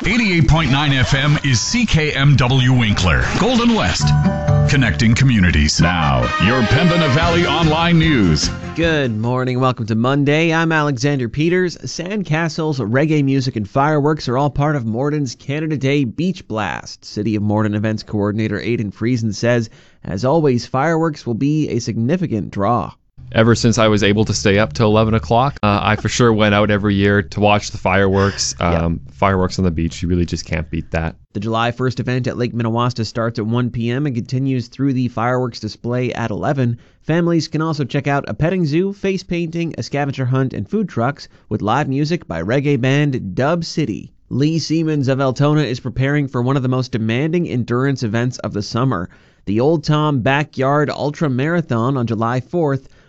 88.9 FM is CKMW Winkler, Golden West. Connecting communities. Now, your Pembina Valley Online News. Good morning. Welcome to Monday. I'm Alexander Peters. Sandcastles, reggae music, and fireworks are all part of Morton's Canada Day Beach Blast. City of Morton Events Coordinator Aidan Friesen says, as always, fireworks will be a significant draw. Ever since I was able to stay up till 11 o'clock, I for sure went out every year to watch the fireworks. Fireworks on the beach, you really just can't beat that. The July 1st event at Lake Minnewaska starts at 1 p.m. and continues through the fireworks display at 11. Families can also check out a petting zoo, face painting, a scavenger hunt, and food trucks with live music by reggae band Dub City. Lee Siemens of Altona is preparing for one of the most demanding endurance events of the summer. The Old Tom Backyard Ultra Marathon on July 4th